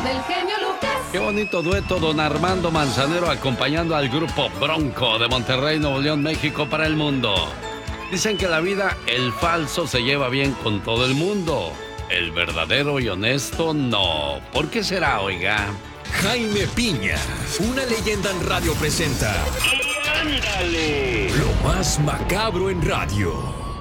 del genio Lucas. Qué bonito dueto, don Armando Manzanero acompañando al grupo Bronco de Monterrey, Nuevo León, México para el mundo. Dicen que en la vida el falso se lleva bien con todo el mundo, el verdadero y honesto no. ¿Por qué será, oiga? Jaime Piña, una leyenda en radio presenta. ¡Y ándale! Lo más macabro en radio.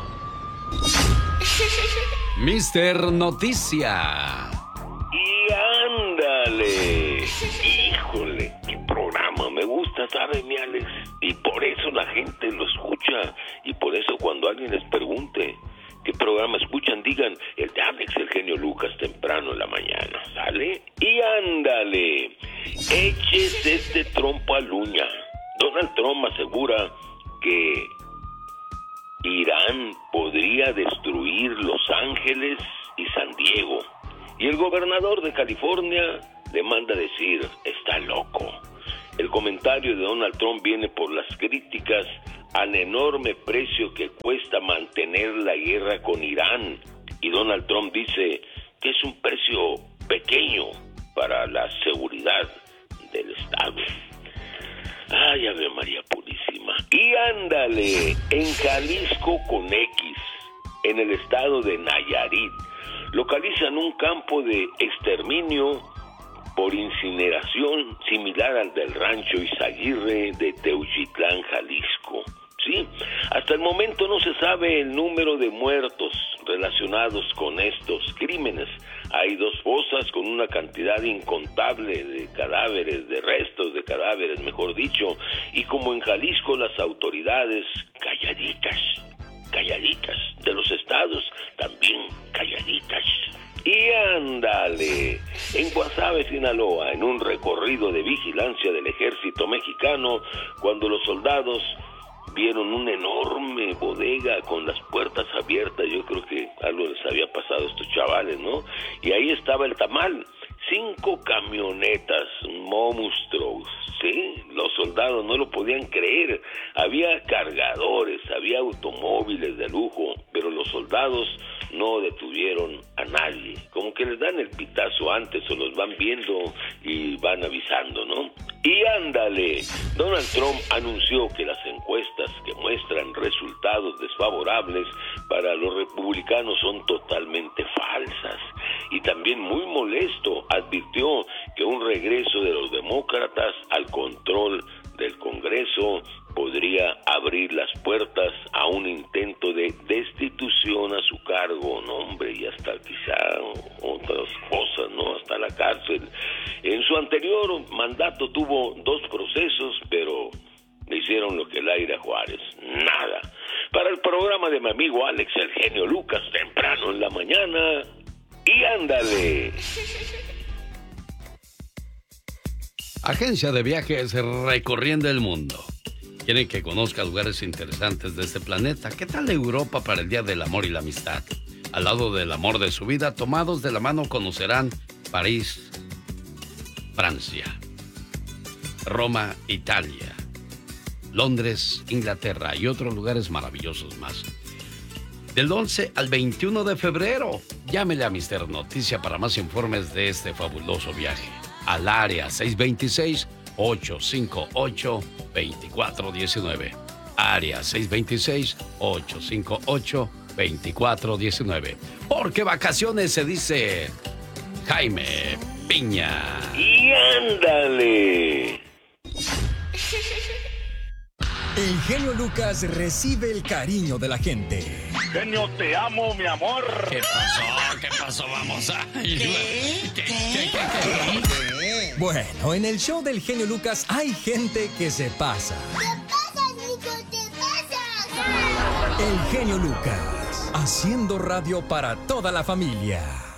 Mister Noticia. ¡Y ándale! Híjole, qué programa, me gusta, ¿sabe, mi Alex? Y por eso la gente lo escucha, y por eso cuando alguien les pregunte qué programa escuchan, digan el de Alex, el genio Lucas, temprano en la mañana, ¿sale? Y ándale, eches este trompo al uña. Donald Trump asegura que Irán podría destruir Los Ángeles y San Diego. Y el gobernador de California le manda decir, está loco. El comentario de Donald Trump viene por las críticas al enorme precio que cuesta mantener la guerra con Irán. Y Donald Trump dice que es un precio pequeño para la seguridad del Estado. Ay, Ave María Purísima. Y ándale, en Jalisco con X, en el estado de Nayarit, localizan un campo de exterminio por incineración similar al del rancho Izaguirre de Teuchitlán, Jalisco. Sí, hasta el momento no se sabe el número de muertos relacionados con estos crímenes. Hay 2 fosas con una cantidad incontable de cadáveres, de restos de cadáveres, mejor dicho, y como en Jalisco las autoridades calladitas de los estados, también calladitas. Y ándale, en Guasave, Sinaloa, en un recorrido de vigilancia del ejército mexicano, cuando los soldados vieron una enorme bodega con las puertas abiertas, yo creo que algo les había pasado a estos chavales, ¿no? Y ahí estaba el tamal, 5 camionetas, monstruos, ¿sí? Los soldados no lo podían creer, había cargadores, había automóviles de lujo, pero los soldados no detuvieron a nadie, como que les dan el pitazo antes o los van viendo y van avisando, ¿no? Y ándale, Donald Trump anunció que las encuestas que muestran resultados desfavorables para los republicanos son totalmente falsas. Y también muy molesto, advirtió que un regreso de los demócratas al control del Congreso podría abrir las puertas a un intento de destitución a su cargo, no hombre, y hasta quizá otras cosas, ¿no? Hasta la cárcel. En su anterior mandato tuvo 2 procesos, pero le hicieron lo que el aire a Juárez, nada. Para el programa de mi amigo Alex, el genio Lucas, temprano en la mañana, y ándale. Agencia de viajes recorriendo el mundo. Quieren que conozca lugares interesantes de este planeta. ¿Qué tal Europa para el Día del Amor y la Amistad? Al lado del amor de su vida, tomados de la mano, conocerán París, Francia, Roma, Italia, Londres, Inglaterra y otros lugares maravillosos más. Del 11 al 21 de febrero, llámele a Mister Noticia para más informes de este fabuloso viaje. Al área 626-858-2419. Área 626-858-2419. Porque vacaciones se dice Jaime Piña. Y ándale. El genio Lucas recibe el cariño de la gente. Genio, te amo, mi amor. ¿Qué pasó? ¿Qué pasó? Vamos a... ¿Qué? Bueno, en el show del genio Lucas hay gente que se pasa. ¿Qué pasa, Nico? ¿Qué pasa? El genio Lucas, haciendo radio para toda la familia.